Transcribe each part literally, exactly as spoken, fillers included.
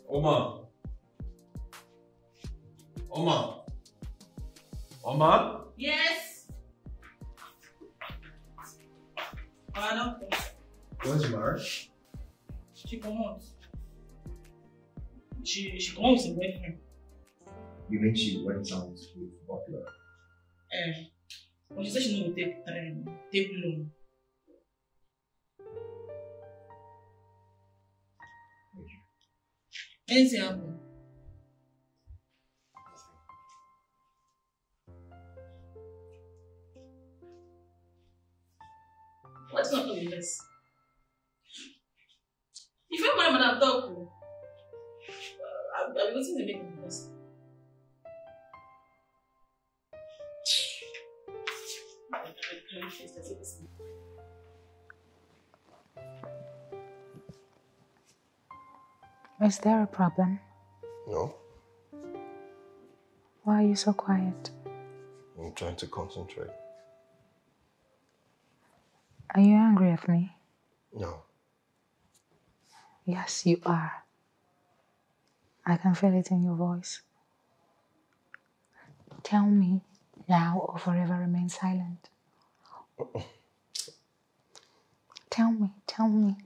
Oma. Oma. Oma? Yes. I don't think so. Where's Mara? She come out. She she come out with a boyfriend. You mean she went out with Butler? Eh. But she said she no go take time, take long. Anything happen? What's not doing this? If you want to talk, I'll be waiting to make a mess. Is there a problem? No. Why are you so quiet? I'm trying to concentrate. Are you angry at me? No. Yes, you are. I can feel it in your voice. Tell me now or forever remain silent. Tell me, tell me.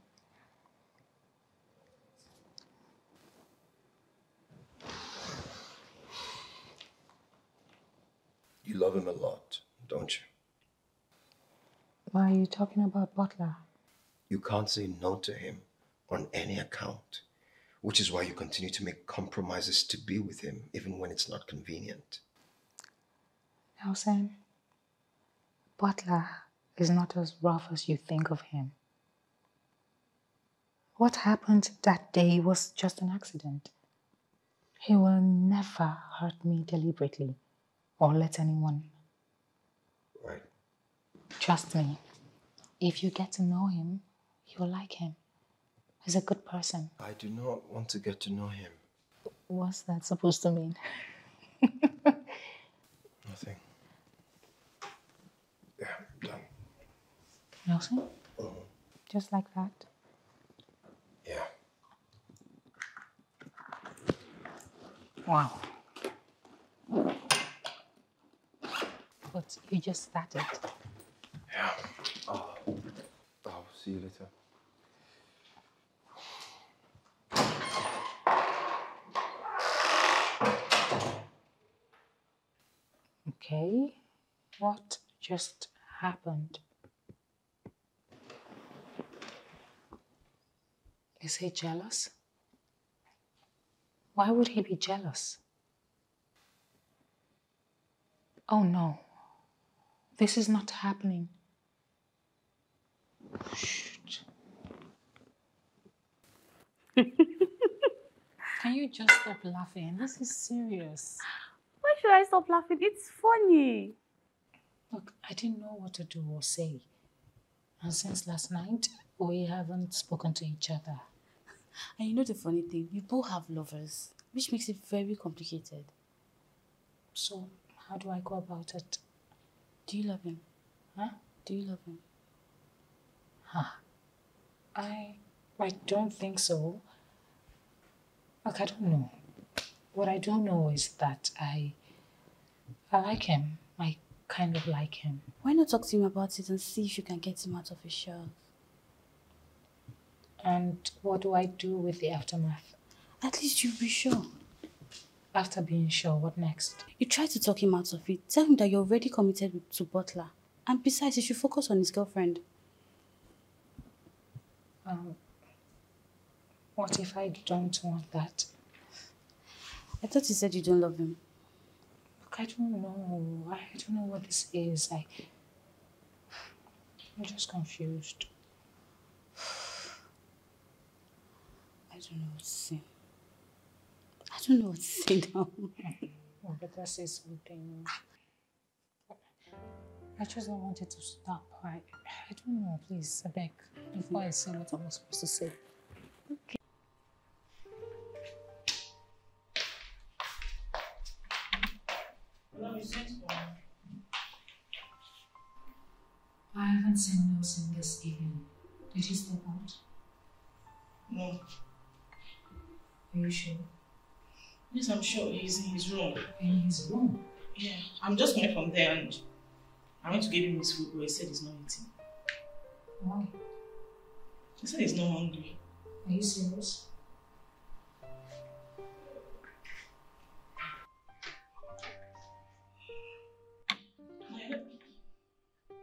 You love him a lot, don't you? Why are you talking about Butler? You can't say no to him on any account, which is why you continue to make compromises to be with him, even when it's not convenient. Nelson, Butler is not as rough as you think of him. What happened that day was just an accident. He will never hurt me deliberately or let anyone. Right. Trust me, if you get to know him, you'll like him. He's a good person. I do not want to get to know him. What's that supposed to mean? Nothing. Yeah, I'm done. Nelson? Mm-hmm. Just like that? Yeah. Wow. But you just started. Yeah. Oh. I'll see you later. Okay. What just happened? Is he jealous? Why would he be jealous? Oh no. This is not happening. Shh. Can you just stop laughing? This is serious. Why should I stop laughing? It's funny. Look, I didn't know what to do or say. And since last night, we haven't spoken to each other. And you know the funny thing? We both have lovers, which makes it very complicated. So, how do I go about it? Do you love him? Huh? Do you love him? Huh. I, I don't think so. Look, I don't know. What I do know is that I, I like him. I kind of like him. Why not talk to him about it and see if you can get him out of his shell? And what do I do with the aftermath? At least you'll be sure. After being sure, what next? You try to talk him out of it. Tell him that you're already committed to Butler. And besides, he should focus on his girlfriend. Um, what if I don't want that? I thought you said you don't love him. Look, I don't know. I don't know what this is. I, I'm just confused. I don't know what to say. I don't know what to say now. I better say something. I just don't want it to stop. I, I don't know, please, I beg, before I say what I'm supposed to say. Okay. I haven't seen Nelson this evening. Did he step out? No. Are you sure? Yes, I'm sure he's in his room. In his room? Yeah, I'm just coming from there and I went to give him his food, but he said he's not eating. Why? He said he's not hungry. Are you serious?